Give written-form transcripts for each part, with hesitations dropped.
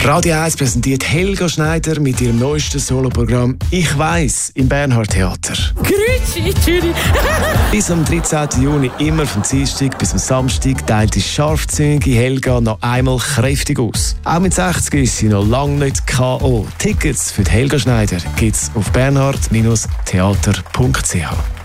Radio 1 präsentiert Helga Schneider mit ihrem neuesten Soloprogramm «Ich weiss» im Bernhard Theater. Grüezi, Zürich. Bis am 13. Juni, immer vom Dienstag bis am Samstag, teilt die scharfzüngige Helga noch einmal kräftig aus. Auch mit 60 ist sie noch lange nicht K.O. Tickets für die Helga Schneider gibt's auf bernhard-theater.ch.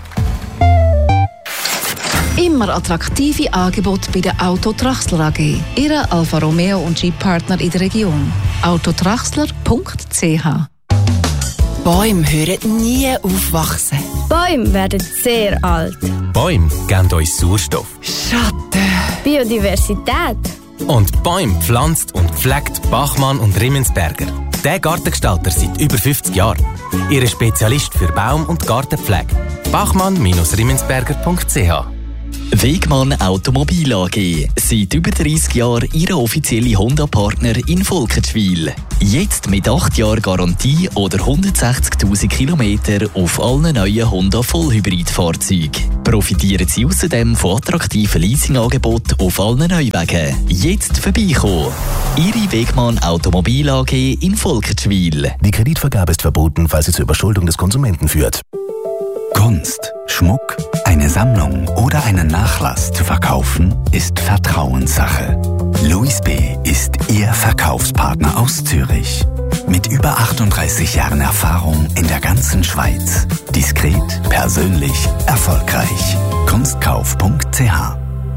Immer attraktive Angebote bei der Auto Traxler AG. Ihre Alfa Romeo und Jeep-Partner in der Region. autotraxler.ch. Bäume hören nie aufwachsen. Bäume werden sehr alt. Bäume geben uns Sauerstoff. Schatten. Biodiversität. Und Bäume pflanzt und pflegt Bachmann und Rimmensberger. Der Gartengestalter seit über 50 Jahren. Ihr Spezialist für Baum- und Gartenpflege. Bachmann-rimmensberger.ch. Wegmann Automobil AG. Seit über 30 Jahren Ihr offizieller Honda-Partner in Volkenschwil. Jetzt mit 8 Jahren Garantie oder 160'000 Kilometer auf allen neuen Honda Vollhybrid-Fahrzeugen. Profitieren Sie außerdem von attraktiven Leasingangeboten auf allen Neuwagen. Jetzt vorbeikommen. Ihre Wegmann Automobil AG in Volkenschwil. Die Kreditvergabe ist verboten, falls sie zur Überschuldung des Konsumenten führt. Kunst, Schmuck, eine Sammlung oder einen Nachlass zu verkaufen, ist Vertrauenssache. Louis B. ist Ihr Verkaufspartner aus Zürich. Mit über 38 Jahren Erfahrung in der ganzen Schweiz. Diskret, persönlich, erfolgreich. Kunstkauf.ch.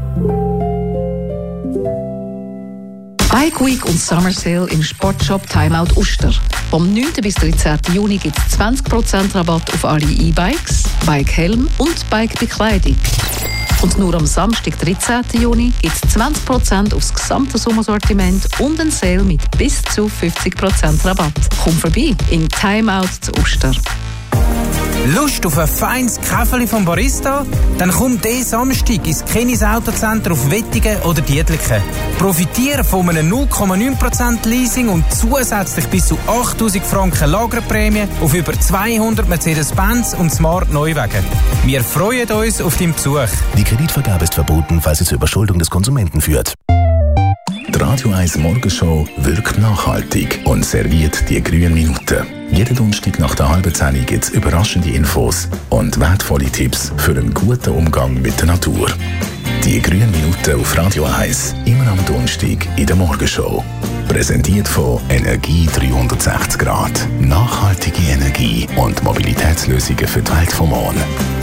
Bike Week und Summer Sale im Sportshop Timeout Uster. Vom 9. bis 13. Juni gibt es 20% Rabatt auf alle E-Bikes, Bike-Helm und Bike-Bekleidung. Und nur am Samstag, 13. Juni, gibt es 20% aufs gesamte Sommersortiment und ein Sale mit bis zu 50% Rabatt. Komm vorbei im Timeout zu Uster. Lust auf ein feines Käferli vom Barista? Dann komm diesen Samstag ins Kenis Autocenter auf Wettigen oder Dietliken. Profitiere von einem 0,9% Leasing und zusätzlich bis zu 8'000 Franken Lagerprämie auf über 200 Mercedes-Benz und Smart Neuwagen. Wir freuen uns auf deinen Besuch. Die Kreditvergabe ist verboten, falls sie zur Überschuldung des Konsumenten führt. Die Radio 1 Morgenshow wirkt nachhaltig und serviert die grünen Minuten. Jeden Donnerstag nach der halben 10 gibt es überraschende Infos und wertvolle Tipps für einen guten Umgang mit der Natur. Die grünen Minuten auf Radio 1, immer am Donnerstag in der Morgenshow. Präsentiert von Energie 360 Grad. Nachhaltige Energie und Mobilitätslösungen für die Welt vom morgen.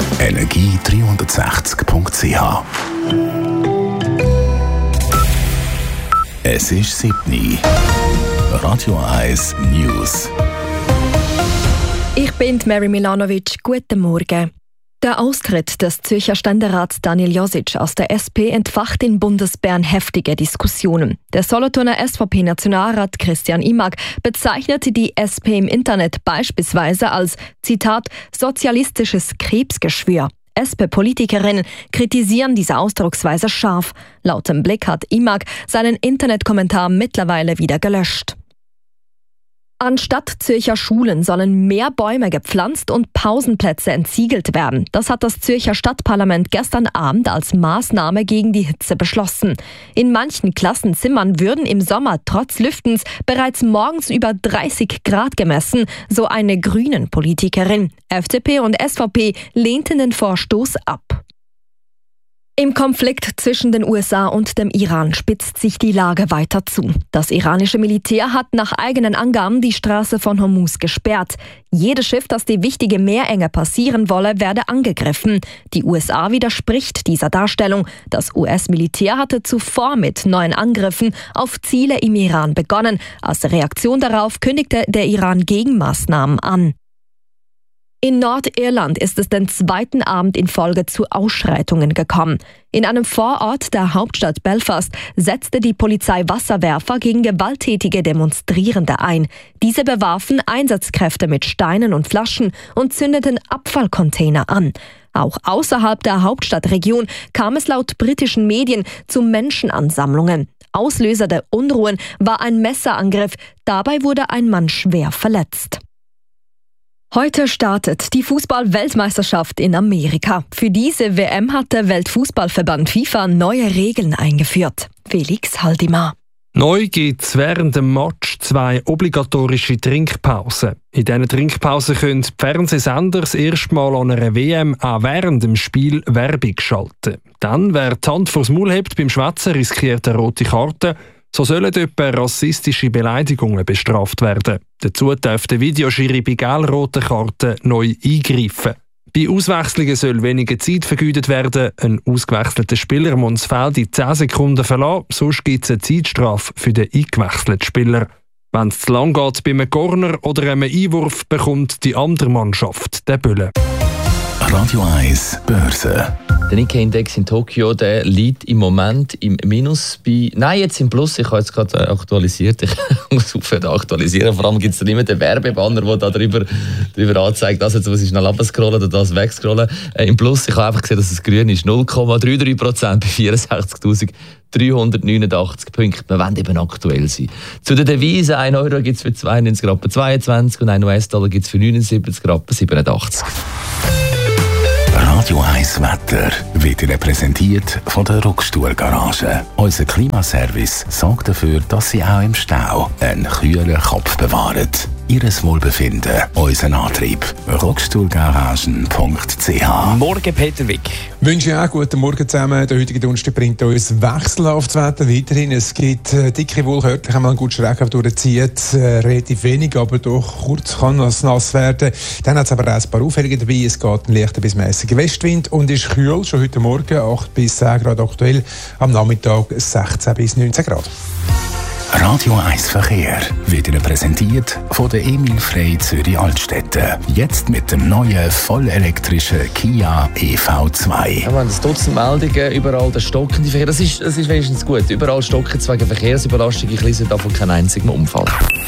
Energie360.ch. Es ist 7. Radio 1 News. Ich bin Mary Milanovic. Guten Morgen. Der Austritt des Zürcher Ständerats Daniel Josic aus der SP entfacht in Bundesbern heftige Diskussionen. Der Solothurner SVP-Nationalrat Christian Imag bezeichnete die SP im Internet beispielsweise als, Zitat, sozialistisches Krebsgeschwür. SP-Politikerinnen kritisieren diese Ausdrucksweise scharf. Laut dem Blick hat Imag seinen Internetkommentar mittlerweile wieder gelöscht. Anstatt Zürcher Schulen sollen mehr Bäume gepflanzt und Pausenplätze entsiegelt werden. Das hat das Zürcher Stadtparlament gestern Abend als Maßnahme gegen die Hitze beschlossen. In manchen Klassenzimmern würden im Sommer trotz Lüftens bereits morgens über 30 Grad gemessen, so eine Grünen-Politikerin. FDP und SVP lehnten den Vorstoß ab. Im Konflikt zwischen den USA und dem Iran spitzt sich die Lage weiter zu. Das iranische Militär hat nach eigenen Angaben die Straße von Hormuz gesperrt. Jedes Schiff, das die wichtige Meerenge passieren wolle, werde angegriffen. Die USA widerspricht dieser Darstellung. Das US-Militär hatte zuvor mit neuen Angriffen auf Ziele im Iran begonnen. Als Reaktion darauf kündigte der Iran Gegenmaßnahmen an. In Nordirland ist es den zweiten Abend in Folge zu Ausschreitungen gekommen. In einem Vorort der Hauptstadt Belfast setzte die Polizei Wasserwerfer gegen gewalttätige Demonstrierende ein. Diese bewarfen Einsatzkräfte mit Steinen und Flaschen und zündeten Abfallcontainer an. Auch außerhalb der Hauptstadtregion kam es laut britischen Medien zu Menschenansammlungen. Auslöser der Unruhen war ein Messerangriff. Dabei wurde ein Mann schwer verletzt. Heute startet die Fußball-Weltmeisterschaft in Amerika. Für diese WM hat der Weltfußballverband FIFA neue Regeln eingeführt. Felix Haldimar. Neu gibt es während dem Match 2 obligatorische Trinkpausen. In diesen Trinkpausen können die Fernsehsender das erste Mal an einer WM auch während dem Spiel Werbung schalten. Dann, wer die Hand vors Maul hebt beim Schwätzen, riskiert eine rote Karte. So sollen etwa rassistische Beleidigungen bestraft werden. Dazu darf der Videoschiri bei gelb-roten Karten neu eingreifen. Bei Auswechslungen soll weniger Zeit vergeudet werden. Ein ausgewechselter Spieler muss das Feld in 10 Sekunden verlassen, sonst gibt es eine Zeitstrafe für den eingewechselten Spieler. Wenn es zu lang geht bei einem Corner oder einem Einwurf, bekommt die andere Mannschaft den Böllen. Radio 1 Börse. Der Nikkei-Index in Tokio, der liegt im Moment im Minus jetzt im Plus. Ich habe jetzt gerade aktualisiert. Ich muss aufhören aktualisieren. Vor allem gibt es dann immer den Werbebanner, der da drüber anzeigt, das jetzt muss ich schnell abscrollen oder das wegscrollen. Im Plus, ich habe einfach gesehen, dass es grün ist. 0,33% bei 64.389 Punkten. Wir wollen eben aktuell sein. Zu der Devise, 1 Euro gibt es für 92,22 und 1 US-Dollar gibt es für 79,87. Radio 1 Wetter wird Ihnen präsentiert von der Ruckstuhl-Garage. Unser Klimaservice sorgt dafür, dass Sie auch im Stau einen kühlen Kopf bewahren. Ihres Wohlbefinden, unseren Antrieb. Ruckstuhlgaragen.ch. Morgen, Peter Wick. Wünsche ich auch guten Morgen zusammen. Der heutige Donnerstag bringt uns wechselhaftes Wetter weiterhin. Es gibt dicke Wolken, örtlich einmal einen guten Schrecken durchzieht. Relativ wenig, aber doch kurz kann es nass werden. Dann hat es aber auch ein paar Aufhellungen dabei. Es geht ein leichter bis mäßiger Westwind und ist kühl. Schon heute Morgen 8 bis 10 Grad aktuell. Am Nachmittag 16 bis 19 Grad. Radio 1 Verkehr wird Ihnen präsentiert von der Emil Frey Zürich Altstädte. Jetzt mit dem neuen vollelektrischen Kia EV2. Wir haben Dutzend Meldungen, überall der stockende Verkehr. Das ist wenigstens gut. Überall stocken es wegen Verkehrsüberlastung. Ich lese davon keinen einzigen Unfall.